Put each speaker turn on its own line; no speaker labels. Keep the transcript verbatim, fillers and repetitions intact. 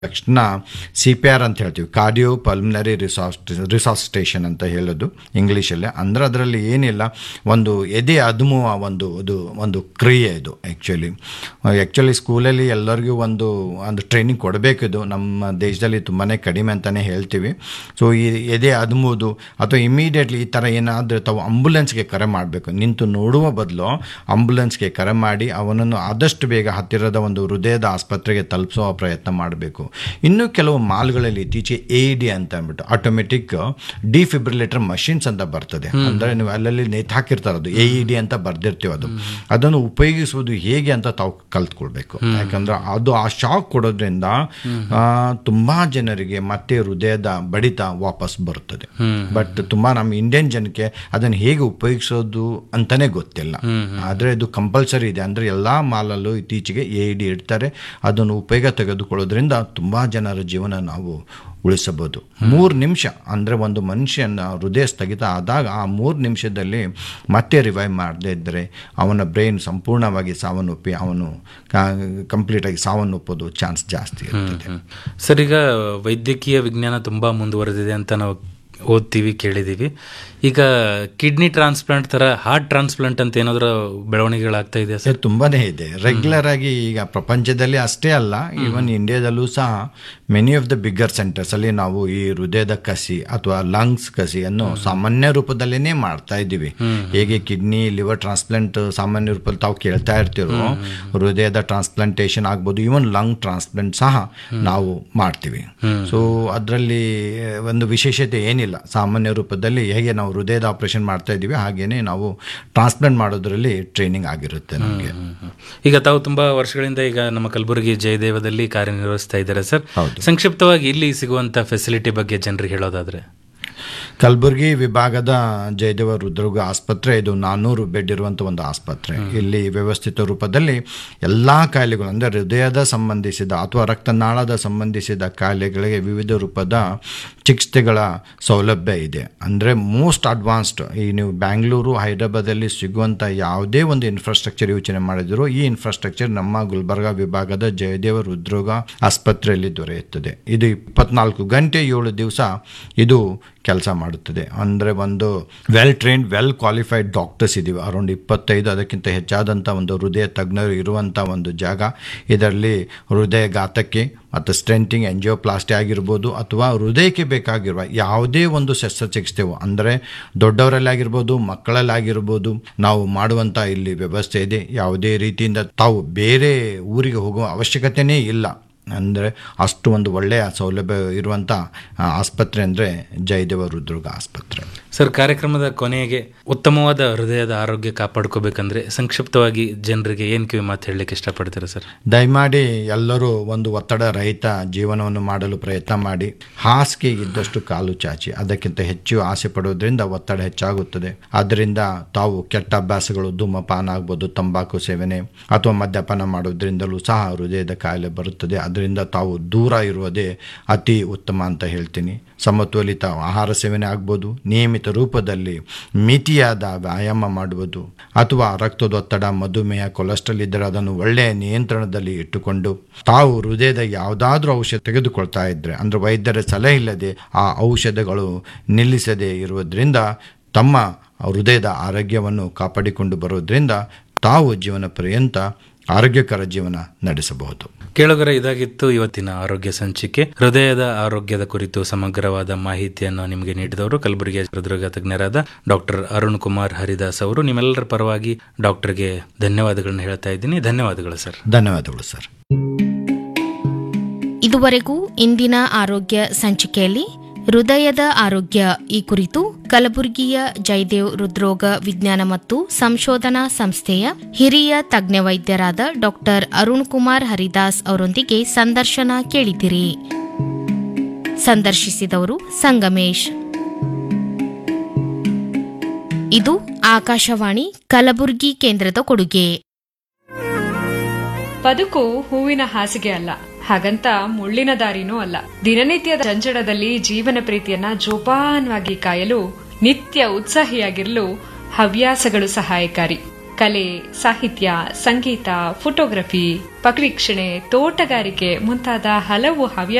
ತಕ್ಷಣ C P R ಅಂತ ಹೇಳ್ತೀವಿ, ಕಾರ್ಡಿಯೋ ಪಲ್ಮನರಿ ರಿಸಾಸ್ ರಿಸಾಸಿಟೇಷನ್ ಅಂತ ಹೇಳೋದು ಇಂಗ್ಲೀಷಲ್ಲಿ. ಅಂದರೆ ಅದರಲ್ಲಿ ಏನಿಲ್ಲ, ಒಂದು ಎದೆ ಅದುಮುವ ಒಂದು ಇದು ಒಂದು ಕ್ರಿಯೆ ಇದು. ಆ್ಯಕ್ಚುಲಿ ಆ್ಯಕ್ಚುಲಿ ಸ್ಕೂಲಲ್ಲಿ ಎಲ್ಲರಿಗೂ ಒಂದು ಒಂದು ಟ್ರೈನಿಂಗ್ ಕೊಡಬೇಕಿದು. ನಮ್ಮ ದೇಶದಲ್ಲಿ ತುಂಬಾ ಕಡಿಮೆ ಅಂತಲೇ ಹೇಳ್ತೀವಿ. ಸೊ ಈ ಎದೆ ಅದುಮುವುದು ಅಥವಾ ಇಮಿಡಿಯೇಟ್ಲಿ ಈ ಥರ ಏನಾದರೂ ತಾವು ಆಂಬುಲೆನ್ಸ್ಗೆ ಕರೆ ಮಾಡಬೇಕು. ನಿಂತು ನೋಡುವ ಬದಲು ಆಂಬುಲೆನ್ಸ್ಗೆ ಕರೆ ಮಾಡಿ ಅವನನ್ನು ಆದಷ್ಟು ಬೇಗ ಹತ್ತಿರದ ಒಂದು ಹೃದಯದ ಆಸ್ಪತ್ರೆಗೆ ತಲುಪಿಸುವ ಪ್ರಯತ್ನ ಮಾಡಬೇಕು. ಇನ್ನು ಕೆಲವು ಮಾಲ್ಗಳಲ್ಲಿ ಇತ್ತೀಚೆಗೆ ಎ ಡಿ ಅಂತ ಅಂದ್ಬಿಟ್ಟು ಆಟೋಮೆಟಿಕ್ ಡಿಫಿಬ್ರಿಲೇಟರ್ ಮಷಿನ್ಸ್ ಅಂತ ಬರ್ತದೆ. ಅಂದರೆ ನೀವು ಅಲ್ಲಲ್ಲಿ ನೇತು ಹಾಕಿರ್ತಾರೆ, ಅದು ಎ ಇ ಡಿ ಅಂತ ಬರ್ದಿರ್ತೀವಿ. ಅದು ಅದನ್ನು ಉಪಯೋಗಿಸುವುದು ಹೇಗೆ ಅಂತ ತಾವು ಕಲ್ತ್ಕೊಳ್ಬೇಕು. ಯಾಕಂದ್ರೆ ಅದು ಆ ಶಾಕ್ ಕೊಡೋದ್ರಿಂದ ತುಂಬಾ ಜನರಿಗೆ ಮತ್ತೆ ಹೃದಯದ ಬಡಿತ ವಾಪಸ್ ಬರುತ್ತದೆ. ಬಟ್ ತುಂಬಾ ನಮ್ಮ ಇಂಡಿಯನ್ ಜನಕ್ಕೆ ಅದನ್ನು ಹೇಗೆ ಉಪಯೋಗಿಸೋದು ಅಂತಾನೆ ಗೊತ್ತಿಲ್ಲ. ಆದರೆ ಇದು ಕಂಪಲ್ಸರಿ ಇದೆ. ಅಂದರೆ ಎಲ್ಲಾ ಮಾಲಲ್ಲೂ ಇತ್ತೀಚೆಗೆ ಎ ಇ ಡಿ ಇಡ್ತಾರೆ. ಅದನ್ನು ಉಪಯೋಗ ತೆಗೆದುಕೊಳ್ಳೋದ್ರಿಂದ ತುಂಬಾ ಜನರ ಜೀವನ ನಾವು ಉಳಿಸಬಹುದು. ಮೂರು ನಿಮಿಷ ಅಂದರೆ ಒಂದು ಮನುಷ್ಯನ ಹೃದಯ ಸ್ಥಗಿತ ಆದಾಗ ಆ ಮೂರು ನಿಮಿಷದಲ್ಲಿ ಮತ್ತೆ ರಿವೈವ್ ಮಾಡದೇ ಇದ್ದರೆ ಅವನ ಬ್ರೈನ್ ಸಂಪೂರ್ಣವಾಗಿ ಸಾವನ್ನಪ್ಪಿ ಅವನು ಕಂಪ್ಲೀಟಾಗಿ ಸಾವನ್ನಪ್ಪೋದು ಚಾನ್ಸ್ ಜಾಸ್ತಿ ಇರ್ತದೆ.
ಸರ್, ಈಗ ವೈದ್ಯಕೀಯ ವಿಜ್ಞಾನ ತುಂಬ ಮುಂದುವರೆದಿದೆ ಅಂತ ನಾವು ಓದ್ತೀವಿ, ಕೇಳಿದ್ದೀವಿ. ಈಗ ಕಿಡ್ನಿ ಟ್ರಾನ್ಸ್ಪ್ಲಾಂಟ್ ಥರ ಹಾರ್ಟ್ ಟ್ರಾನ್ಸ್ಪ್ಲಾಂಟ್ ಅಂತ ಏನಾದರೂ ಬೆಳವಣಿಗೆಗಳಾಗ್ತಾ ಇದೆ ಸರ್?
ತುಂಬಾನೇ ಇದೆ. ರೆಗ್ಯುಲರ್ ಆಗಿ ಈಗ ಪ್ರಪಂಚದಲ್ಲಿ ಅಷ್ಟೇ ಅಲ್ಲ, ಈವನ್ ಇಂಡಿಯಾದಲ್ಲೂ ಸಹ many of the bigger centres ಅಲ್ಲಿ ನಾವು ಈ ಹೃದಯದ ಕಸಿ ಅಥವಾ ಲಂಗ್ಸ್ ಕಸಿಯನ್ನು ಸಾಮಾನ್ಯ ರೂಪದಲ್ಲೇನೆ ಮಾಡ್ತಾ ಇದ್ದೀವಿ. ಹೇಗೆ ಕಿಡ್ನಿ ಲಿವರ್ ಟ್ರಾನ್ಸ್ಪ್ಲಾಂಟ್ ಸಾಮಾನ್ಯ ರೂಪದಲ್ಲಿ ತಾವು ಕೇಳ್ತಾ ಇರ್ತೀರೋ, ಹೃದಯದ ಟ್ರಾನ್ಸ್ಪ್ಲಾಂಟೇಶನ್ ಆಗ್ಬೋದು, ಈವನ್ ಲಂಗ್ ಟ್ರಾನ್ಸ್ಪ್ಲಾಂಟ್ ಸಹ ನಾವು ಮಾಡ್ತೀವಿ. ಸೊ ಅದರಲ್ಲಿ ಒಂದು ವಿಶೇಷತೆ ಏನಿಲ್ಲ. ಸಾಮಾನ್ಯ ರೂಪದಲ್ಲಿ ಹೇಗೆ ನಾವು ಹೃದಯದ ಆಪರೇಷನ್ ಮಾಡ್ತಾ ಇದ್ದೀವಿ ಹಾಗೇನೆ ನಾವು ಟ್ರಾನ್ಸ್ಪ್ಲಾಂಟ್ ಮಾಡೋದ್ರಲ್ಲಿ ಟ್ರೈನಿಂಗ್ ಆಗಿರುತ್ತೆ ನಮಗೆ.
ಈಗ ತಾವು ತುಂಬಾ ವರ್ಷಗಳಿಂದ ಈಗ ನಮ್ಮ ಕಲಬುರಗಿ ಜಯದೇವದಲ್ಲಿ ಕಾರ್ಯನಿರ್ವಹಿಸ್ತಾ ಇದ್ದಾರೆ ಸರ್. ಸಂಕ್ಷಿಪ್ತವಾಗಿ ಇಲ್ಲಿ ಸಿಗುವಂತ ಫೆಸಿಲಿಟಿ ಬಗ್ಗೆ ಜನರಿಗೆ ಹೇಳೋದಾದ್ರೆ?
ಕಲಬುರಗಿ ವಿಭಾಗದ ಜಯದೇವ ಹೃದ್ರೋಗ ಆಸ್ಪತ್ರೆ ಇದು ನಾನ್ನೂರು ಬೆಡ್ ಇರುವಂಥ ಒಂದು ಆಸ್ಪತ್ರೆ. ಇಲ್ಲಿ ವ್ಯವಸ್ಥಿತ ರೂಪದಲ್ಲಿ ಎಲ್ಲ ಕಾಯಿಲೆಗಳು ಅಂದರೆ ಹೃದಯದ ಸಂಬಂಧಿಸಿದ ಅಥವಾ ರಕ್ತನಾಳದ ಸಂಬಂಧಿಸಿದ ಕಾಯಿಲೆಗಳಿಗೆ ವಿವಿಧ ರೂಪದ ಚಿಕಿತ್ಸೆಗಳ ಸೌಲಭ್ಯ ಇದೆ. ಅಂದರೆ ಮೋಸ್ಟ್ ಅಡ್ವಾನ್ಸ್ಡ್ ಈ ನೀವು ಬ್ಯಾಂಗ್ಳೂರು ಹೈದರಾಬಾದಲ್ಲಿ ಸಿಗುವಂಥ ಯಾವುದೇ ಒಂದು ಇನ್ಫ್ರಾಸ್ಟ್ರಕ್ಚರ್ ಯೋಚನೆ ಮಾಡಿದ್ರು ಈ ಇನ್ಫ್ರಾಸ್ಟ್ರಕ್ಚರ್ ನಮ್ಮ ಗುಲ್ಬರ್ಗಾ ವಿಭಾಗದ ಜಯದೇವ ಹೃದ್ರೋಗ ಆಸ್ಪತ್ರೆಯಲ್ಲಿ ದೊರೆಯುತ್ತದೆ. ಇದು ಇಪ್ಪತ್ನಾಲ್ಕು ಗಂಟೆ ಏಳು ದಿವಸ ಇದು ಕೆಲಸ ಮಾಡುತ್ತದೆ. ಅಂದರೆ ಒಂದು well trained well qualified doctors ಇದ್ದೀವಿ, ಅರೌಂಡ್ ಇಪ್ಪತ್ತೈದು ಅದಕ್ಕಿಂತ ಹೆಚ್ಚಾದಂಥ ಒಂದು ಹೃದಯ ತಜ್ಞರು ಇರುವಂಥ ಒಂದು ಜಾಗ. ಇದರಲ್ಲಿ ಹೃದಯಘಾತಕ್ಕೆ ಮತ್ತು ಸ್ಟೆಂಟಿಂಗ್, ಎಂಜಿಯೋಪ್ಲಾಸ್ಟಿ ಆಗಿರ್ಬೋದು ಅಥವಾ ಹೃದಯಕ್ಕೆ ಬೇಕಾಗಿರುವ ಯಾವುದೇ ಒಂದು ಶಸ್ತ್ರಚಿಕಿತ್ಸೆವು ಅಂದರೆ ದೊಡ್ಡವರಲ್ಲಾಗಿರ್ಬೋದು ಮಕ್ಕಳಲ್ಲಾಗಿರ್ಬೋದು ನಾವು ಮಾಡುವಂಥ ಇಲ್ಲಿ ವ್ಯವಸ್ಥೆ ಇದೆ. ಯಾವುದೇ ರೀತಿಯಿಂದ ತಾವು ಬೇರೆ ಊರಿಗೆ ಹೋಗುವ ಅವಶ್ಯಕತೆಯೇ ಇಲ್ಲ. ಅಂದರೆ ಅಷ್ಟು ಒಂದು ಒಳ್ಳೆಯ ಸೌಲಭ್ಯ ಇರುವಂಥ ಆಸ್ಪತ್ರೆ ಅಂದರೆ ಜಯದೇವ ಹೃದ್ರೋಗ ಆಸ್ಪತ್ರೆ.
ಸರ್, ಕಾರ್ಯಕ್ರಮದ ಕೊನೆಗೆ ಉತ್ತಮವಾದ ಹೃದಯದ ಆರೋಗ್ಯ ಕಾಪಾಡ್ಕೋಬೇಕಂದ್ರೆ ಸಂಕ್ಷಿಪ್ತವಾಗಿ ಜನರಿಗೆ ಏನು ಕಿವಿ ಮಾತು ಹೇಳಲಿಕ್ಕೆ ಇಷ್ಟಪಡ್ತೀರಾ ಸರ್?
ದಯಮಾಡಿ ಎಲ್ಲರೂ ಒಂದು ಒತ್ತಡ ರಹಿತ ಜೀವನವನ್ನು ಮಾಡಲು ಪ್ರಯತ್ನ ಮಾಡಿ. ಹಾಸಿಗೆ ಇದ್ದಷ್ಟು ಕಾಲು ಚಾಚಿ, ಅದಕ್ಕಿಂತ ಹೆಚ್ಚು ಆಸೆ ಪಡೋದ್ರಿಂದ ಒತ್ತಡ ಹೆಚ್ಚಾಗುತ್ತದೆ. ಆದ್ದರಿಂದ ತಾವು ಕೆಟ್ಟ ಅಭ್ಯಾಸಗಳು ಧೂಮಪಾನ ಆಗ್ಬೋದು, ತಂಬಾಕು ಸೇವನೆ ಅಥವಾ ಮದ್ಯಪಾನ ಮಾಡೋದ್ರಿಂದಲೂ ಸಹ ಹೃದಯದ ಕಾಯಿಲೆ ಬರುತ್ತದೆ. ಅದರಿಂದ ತಾವು ದೂರ ಇರುವುದೇ ಅತಿ ಉತ್ತಮ ಅಂತ ಹೇಳ್ತೀನಿ. ಸಮತೋಲಿತ ಆಹಾರ ಸೇವನೆ ಆಗ್ಬೋದು, ನಿಯಮಿತ ರೂಪದಲ್ಲಿ ಮಿತಿಯಾದ ವ್ಯಾಯಾಮ ಮಾಡುವುದು ಅಥವಾ ರಕ್ತದೊತ್ತಡ, ಮಧುಮೇಹ, ಕೊಲೆಸ್ಟ್ರಾಲ್ ಇದ್ದರೆ ಅದನ್ನು ಒಳ್ಳೆಯ ನಿಯಂತ್ರಣದಲ್ಲಿ ಇಟ್ಟುಕೊಂಡು ತಾವು ಹೃದಯದ ಯಾವುದಾದ್ರೂ ಔಷಧ ತೆಗೆದುಕೊಳ್ತಾ ಇದ್ದರೆ ಅಂದರೆ ವೈದ್ಯರ ಸಲಹೆ ಇಲ್ಲದೆ ಆ ಔಷಧಗಳು ನಿಲ್ಲಿಸದೇ ಇರುವುದರಿಂದ ತಮ್ಮ ಹೃದಯದ ಆರೋಗ್ಯವನ್ನು ಕಾಪಾಡಿಕೊಂಡು ಬರೋದ್ರಿಂದ ತಾವು ಜೀವನ ಪರ್ಯಂತ ಆರೋಗ್ಯಕರ ಜೀವನ ನಡೆಸಬಹುದು.
ಕೇಳುಗರೆ, ಇದಾಗಿತ್ತು ಇವತ್ತಿನ ಆರೋಗ್ಯ ಸಂಚಿಕೆ. ಹೃದಯದ ಆರೋಗ್ಯದ ಕುರಿತು ಸಮಗ್ರವಾದ ಮಾಹಿತಿಯನ್ನು ನಿಮಗೆ ನೀಡಿದವರು ಕಲಬುರಗಿಯ ಹೃದ್ರೋಗ ತಜ್ಞರಾದ ಡಾಕ್ಟರ್ ಅರುಣ್ ಕುಮಾರ್ ಹರಿದಾಸ್ ಅವರು. ನಿಮ್ಮೆಲ್ಲರ ಪರವಾಗಿ ಡಾಕ್ಟರ್ಗೆ ಧನ್ಯವಾದಗಳನ್ನು ಹೇಳ್ತಾ ಇದ್ದೀನಿ. ಧನ್ಯವಾದಗಳು ಸರ್.
ಧನ್ಯವಾದಗಳು ಸರ್.
ಇದುವರೆಗೂ ಇಂದಿನ ಆರೋಗ್ಯ ಸಂಚಿಕೆಯಲ್ಲಿ ಹೃದಯದ ಆರೋಗ್ಯ ಈ ಕುರಿತು ಕಲಬುರಗಿಯ ಜಯದೇವ್ ಹೃದ್ರೋಗ ವಿಜ್ಞಾನ ಮತ್ತು ಸಂಶೋಧನಾ ಸಂಸ್ಥೆಯ ಹಿರಿಯ ತಜ್ಞ ವೈದ್ಯರಾದ ಡಾಕ್ಟರ್ ಅರುಣ್ ಕುಮಾರ್ ಹರಿದಾಸ್ ಅವರೊಂದಿಗೆ ಸಂದರ್ಶನ ಕೇಳಿದಿರಿ. ಸಂದರ್ಶಿಸಿದವರು ಸಂಗಮೇಶ್. ಇದು ಆಕಾಶವಾಣಿ ಕಲಬುರಗಿ ಕೇಂದ್ರದ ಕೊಡುಗೆ.
ಬದುಕು ಹೂವಿನ ಹಾಸಿಗೆ ಅಲ್ಲ, ಹಾಗಂತ ಮುಳ್ಳಿನ ದಾರಿನೂ ಅಲ್ಲ. ದಿನನಿತ್ಯದ ಜಂಜಡದಲ್ಲಿ ಜೀವನ ಪ್ರೀತಿಯನ್ನ ಜೋಪಾನವಾಗಿ ಕಾಯಲು, ನಿತ್ಯ ಉತ್ಸಾಹಿಯಾಗಿರಲು ಹವ್ಯಾಸಗಳು ಸಹಾಯಕಾರಿ. ಕಲೆ, ಸಾಹಿತ್ಯ, ಸಂಗೀತ, ಫೋಟೋಗ್ರಫಿ, ಪಕ್ಷಿವೀಕ್ಷಣೆ, ತೋಟಗಾರಿಕೆ ಮುಂತಾದ ಹಲವು ಹವ್ಯಾಸ